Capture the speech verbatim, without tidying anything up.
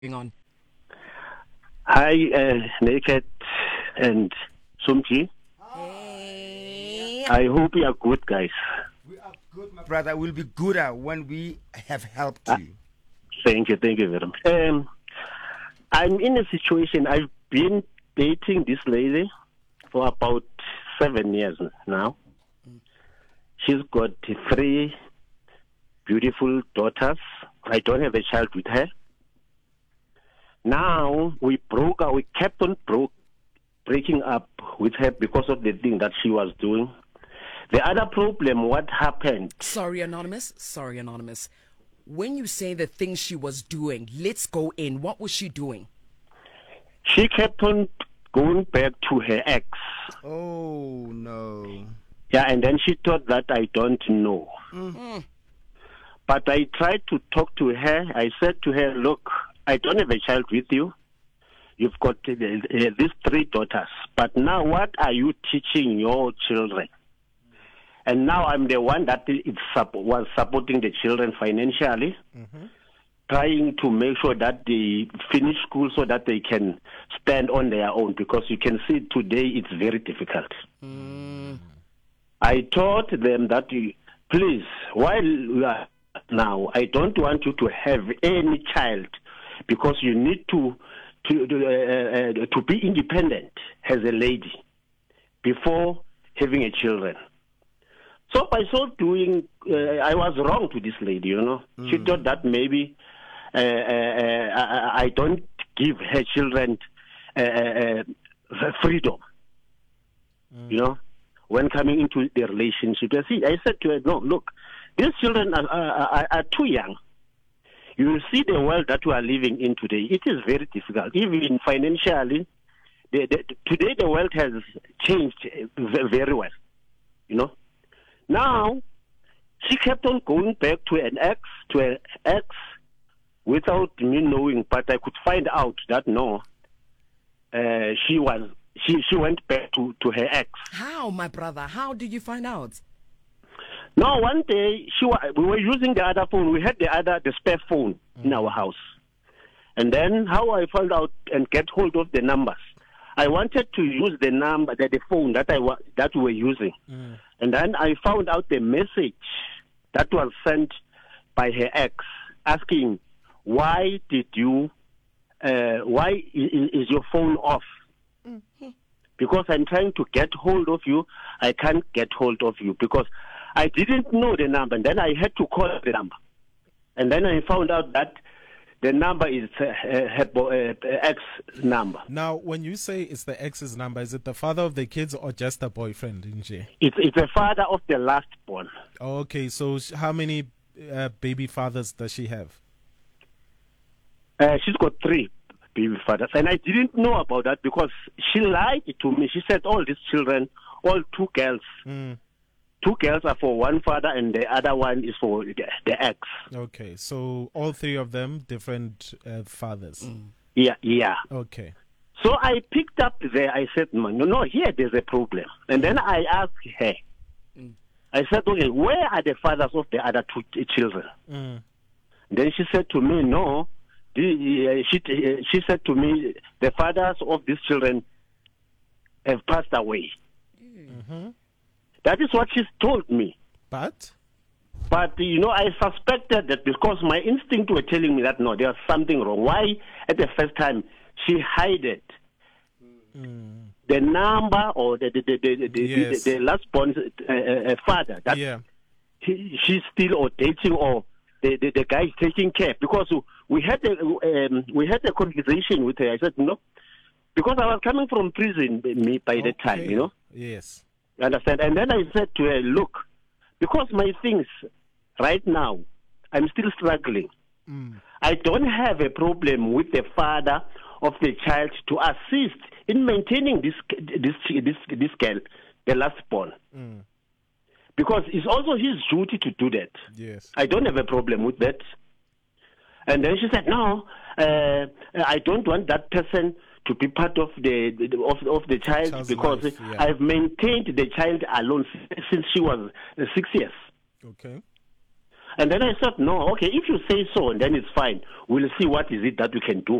going on? Hi, uh, Naked and Sumji. Hey. I hope you are good, guys. We are good, my brother. We'll be gooder when we have helped Uh, you. Thank you, thank you very much. Um, I'm in a situation, I've been dating this lady for about seven years now. She's got three beautiful daughters. I don't have a child with her. Now, we broke up, we kept on broke, breaking up with her because of the thing that she was doing. The other problem, what happened, Sorry, Anonymous. Sorry, Anonymous. When you say the things she was doing, let's go in. What was she doing? she kept on going back to her ex. Oh, no. Yeah, and then she thought that I don't know. Mm. But I tried to talk to her. I said to her, look, I don't have a child with you. You've got uh, uh, these three daughters. But now what are you teaching your children? And now I'm the one that is, was supporting the children financially, Mm-hmm. trying to make sure that they finish school so that they can stand on their own. Because you can see today it's very difficult. Mm. I told them that, you, please, while we are now, I don't want you to have any child because you need to to to, uh, uh, to be independent as a lady before having a children. So by so doing, uh, I was wrong to this lady. You know, mm. She thought that maybe uh, uh, I, I don't give her children uh, uh, freedom. Mm. You know. When coming into the relationship, I, see, I said to her, no, look, these children are, are, are too young. You will see the world that we are living in today. It is very difficult. Even financially, the, the, today the world has changed very well. You know. Now, she kept on going back to an ex, to an ex, without me knowing, but I could find out that, no, uh, she was... She she went back to, to her ex. How, my brother? How did you find out? No, one day she wa- we were using the other phone. We had the other the spare phone mm. in our house, and then how I found out and get hold of the numbers. I wanted to use the number, the, the phone that I wa- that we were using, mm. and then I found out the message that was sent by her ex asking, "Why did you? Uh, why is, is your phone off?" Mm-hmm. Because I'm trying to get hold of you, I can't get hold of you because I didn't know the number. And then I had to call the number. And then I found out that the number is uh, her uh, ex number. Now, when you say it's the ex's number, is it the father of the kids or just the boyfriend, Nje? It's, it's the father of the last born. Okay, so how many uh, baby fathers does she have? Uh, she's got three baby fathers, and I didn't know about that because she lied to me. She said all these children, all two girls, mm. two girls are for one father, and the other one is for the, the ex. Okay, so all three of them different uh, fathers. Mm. Yeah, yeah. Okay. So I picked up there. I said, "No, no, here there's a problem." And then I asked her. Mm. I said, "Okay, where are the fathers of the other two children?" Mm. Then she said to me, "No." The, uh, she uh, she said to me, the fathers of these children have passed away. Mm-hmm. That is what she told me. But? But, you know, I suspected that because my instinct were telling me that, no, there's something wrong. Why, at the first time, she hid it? Mm. The number or the the, the, the, the, yes. the, the last born uh, uh, father, that yeah. he, she's still or dating or the, the, the guy is taking care. Because we had a, um, we had a conversation with her. I said, no, because I was coming from prison me by okay. the time, you know. Yes. You understand? And then I said to her, look, because my things right now, I'm still struggling. Mm. I don't have a problem with the father of the child to assist in maintaining this this this this girl, the last born. Mm. Because it's also his duty to do that. Yes. I don't have a problem with that. And then she said, no, uh, I don't want that person to be part of the of, of the child Child's because life, yeah. I've maintained the child alone since she was uh, six years. Okay. And then I said, no, okay, if you say so, then it's fine. We'll see what is it that we can do.